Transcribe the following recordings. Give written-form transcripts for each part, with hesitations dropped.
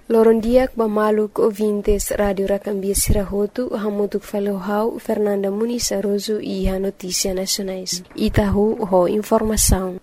Lorondiak bamaluk ouvintes Radio Racambia Sirahotu, hamutuk falohau Fernanda Muniz Aroso e a Notícia Nacionais. Itahu ho informação.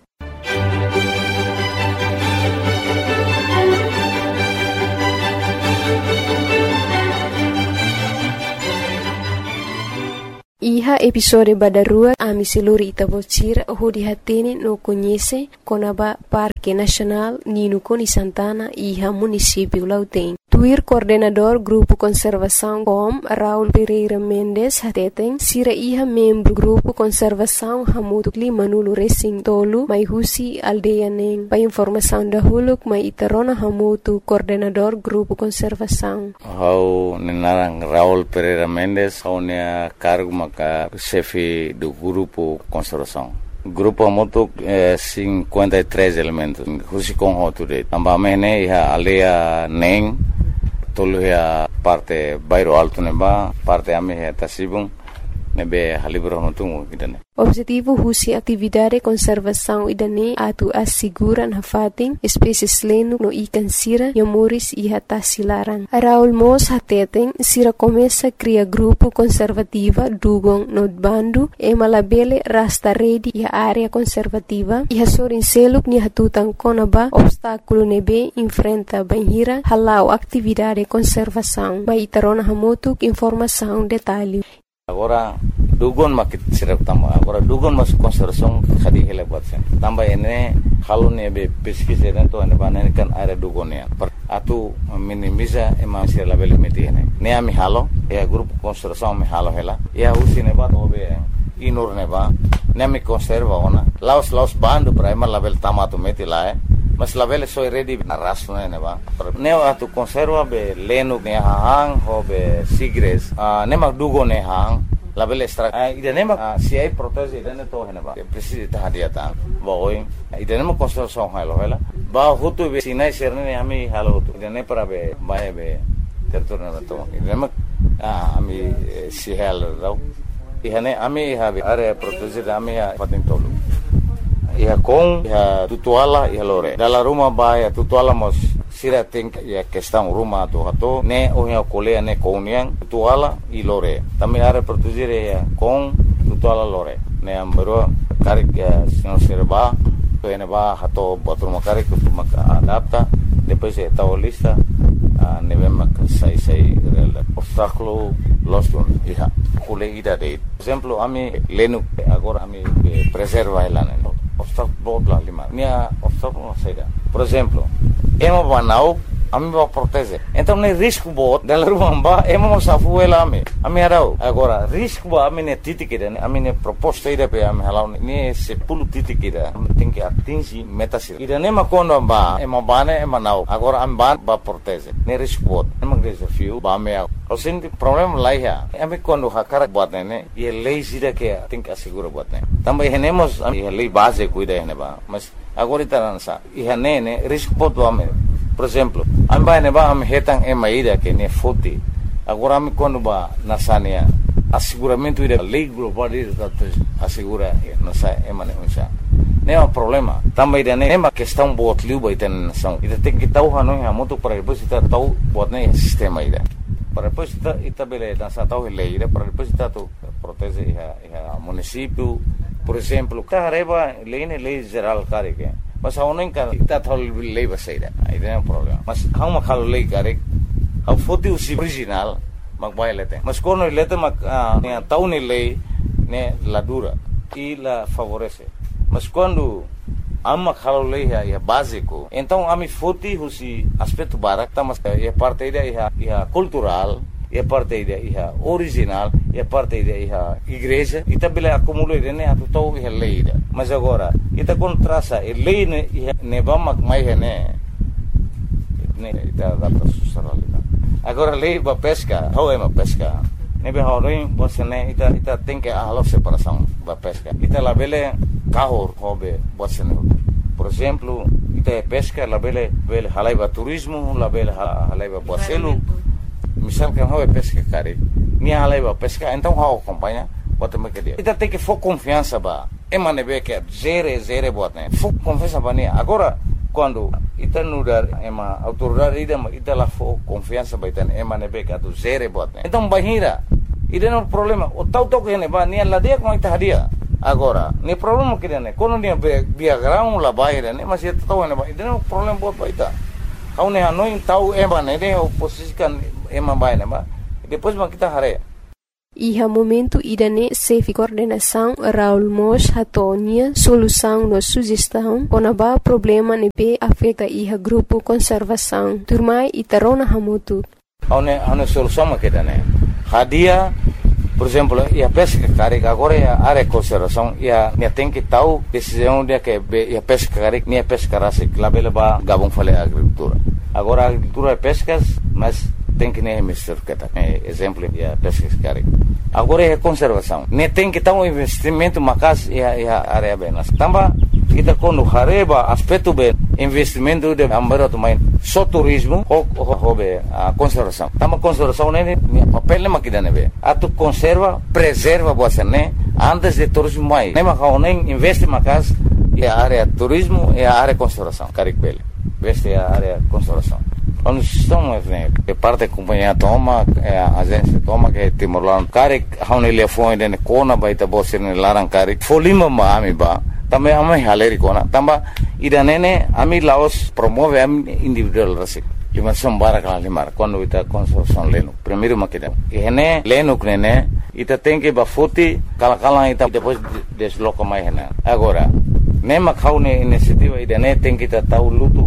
Iha episode badarua ami seluri Itabocira hodi hatene no conhece konaba Parque Nacional Nino Coni Santana iha município Lautém. Tuir coordenador Grupo Conservação com Raul Pereira Mendes hateten sira iha membro Grupo Conservação Hamutu Clima Nulo Racing Tolu mai husi aldeia neng. Pa informação da huluk mai itarona Hamutu coordenador Grupo Conservação. Hau nenarang Raul Pereira Mendes hau nea cargo maka chefe do Grupo Conservação. Grupo Hamutu 53 elementos. Husi com hoture. Ambamene iha aldeia neng. Tolu ya parte bairro alto neba, parte ame ya Tasibung, nebe halibro notungu idane. Objetivo husi atividade conservação idane atu asiguran hafating espécies lenu no ikan sira yamuris iha tasilaran. Raul Mos hateten sira começa cria grupo conservativa dugong no bandu e malabele rasta redi iha área conservativa iha sorin seluk ni hatutan konaba obstáculo nebe enfrenta banhira halau atividade conservação. Ba itarona hamutuk informação detalhe. Agora dugon makit sirap tamba. Agora dugon mas conservação khadi hele buat sen. Tamba ene halu nebe pesquisa dentro ane banen kan area dugonia. Atu minimiza ema sir label meti ene. Ne ami halo ya grupo conservação me halo hela. Ya usi neba tobe inur neba. Ne ami conserva ona. Laos bandu primer label tamato meti lae. Mas label soy ready arraso neba. Ne atu conserva be lenu ne hang ho be sigres. Ne mag dugo ne hang. Label extra idanema si ai protese idane to heneba precisa tahadiata boy idanema conservação halo hela ba hutu be sinai serne ami halo hutu idane para be bae be territorio to idanema ami si halo rau ihane ami have area protese ami patin tolu iha com iha tutuala iha lore dalla rumah bae tutuala mos sira think ya questão rumah tu hato ne ohia kolea ne koniang tutuala i lore tami are produzire ya com tutuala lore ne ambero karik ya senhor serba to ene ba hato bathroom karik tu maka adapta depois é tal lista ne vem sai obstáculo lost iha kole ida de exemplo ami lenu agora ami preserva elane obstáculo botla lima nia obstáculo saída por exemplo ema banau ami ba protege então ne risco bot dela rumba ema safu ela ami arau agora risco ba ami ne titikida ami ne proposta ida pe ami halau ne se pulu titikida tem que atingir metas ida ne ma kondo ba ema bane ema nau agora am ba protege ne risco bot ema desafio ba me o senti problema lá ya ami kondo hakara bot ne e lei sida que tem que assegurar bot ne também renemos a lei base cuida ne ba mas agora itaransa ne risco bot ba me. Por exemplo, amba ne ba am hetang e maida que ne foti. Agora me quando ba nasania asseguramento ida lei global ida assegura nasa e mane unsa. Ne é problema. Também ida ne ma questão bot liu ba iten nação. Ida tem que tau hanu ha moto para depois ita tau bot ne sistema ida. Para depois ita bele nasa tau lei ida para depois ita tu protege iha município. Por exemplo, carreba lei geral care que mas a unen kan ita thol lei basaida ai não problema mas hang makhalo lei kare a foti usi original magbai lete mas kono lete mak ne tauni lei ne la dura e la favorece mas quando amma khalo lei é básico então ami foti usi aspecto barak tamas é parte da é cultural é parte da é original é parte da é igreja e também acumula né a total é lei mas agora ita contrasa lei ne vamos mais né ita data socialidade agora lei ba pesca how é uma pesca ne be horin você né ita tem que a separação ba pesca ita la bele carro hobe você né por exemplo ita pesca la bele halaiba turismo la bele halaiba boacelo misal que hobe pesca cari ni halaiba pesca então how acompanha bota me que dia ita tem que for confiança ba emane be que zere bot né for confiança ba ni agora quando ita nudar ema autoridade ita lá for confiança baitan ema nebe ka tu zere bot então bahira ida no problema o tau que ne ba nia ladia com ita hadia agora ni problema que ne quando nia via ground la bahira ne mas ita tau ne ba ida no problema bot baita kau ne hanoi tau ema ne oposisikan ema ba ne ba depois kita hare. Iha momento idane sefi coordenação Raul Mos hatonia solução no sugestão konaba problema nebe afeta iha grupo conservação turmai itarona hamutu. Hane solução makidane. Hadia, por exemplo, ia pesca carik agora ia área conservação ia tem que tal decisão dia que ia pesca carik ia pesca rasik labela ba gabung fale agricultura. Agora agricultura pescas, mas tem que nem mister kata exemplo ya pesca carik. Agora é conservação. Ne tem que ter um investimento macas área benas. Tamba kita quando hareba aspecto bem investimento de ambara também só turismo ou a conservação. Tamba conservação né papel nem makida nebe. Atu conserva, preserva você né antes de turismo mais. Nem macau nem investe macas é a área turismo e a área conservação. Carik bele. Investe a área conservação. Quando estamos que parte da companhia toma a agência toma que Timor-Leste carik hão ele foi de kona baita bosse ne larang carik folima ma ami ba também ami haleri kona tamba ida nene ami Laos promove ami individual rasik lima sombara kala lima quando ita consorção leno primeiro makida ene leno knene ita tem que ba foti kala ita depois desloca mais hena agora nema kaune iniciativa ida ne tem que ta tau lutu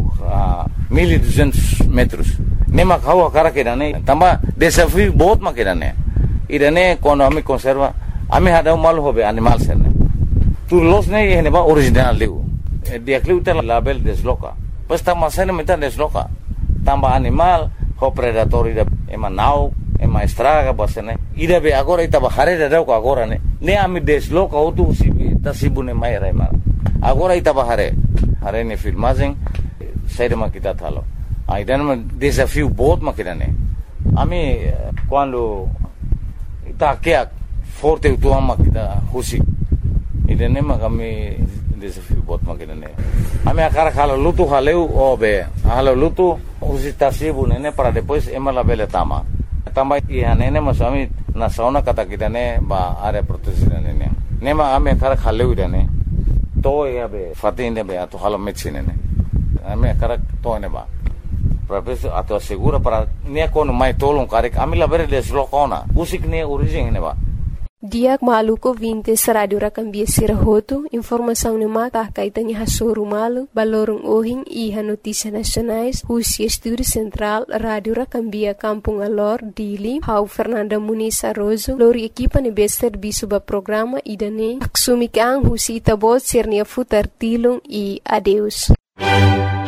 1200 metros. Nema kau akara kirane. Tamba desafio बहुत ma kirane. Irane quando ami conserva, ami hada mal hobe animal serne. Tu los ne ye neba original liu. Dia kliu ta label desloca. Pas tamba serne meta desloca. Tamba animal ho predator ida ema nau ema estraga basene. Ida be agora ita bahare da ko agora ne. Ne ami desloca otu sibi ta sibune mai raima. Agora ita bahare. Hare ne filmagem saída makita thalo. Aí dando desafio बहुत makita ne. Ami quando ita kia forte o tua makita husi. Ida ne makami desafio बहुत makita ne. Ami akara khala lutu haleu obe. Halo lutu husi tasibu ne para depois emala bele tama. Tamba ia ne masami na sauna kata kita ne ba are protection ne. Nema ami akara khaleu ida ne. To ia be fatine be atu halo medicine ne. Ami akara to ne ba. Professor atau segura para nia kono mai tolong karek ami la bere deslokona usik ne origem ne ba. Diak maluko vintes radio rakambia sirahoto informação ne mata kaitanya hasuru malu balorong ohing iha notícia nacionais Husi Estúdio Central Radio Rakambia Kampung Alor Dili Hau Fernanda Muniz Arrozo lori equipa ne bester bisuba programa idane aksumi kang Husi tabot sernia futar tilung e adeus.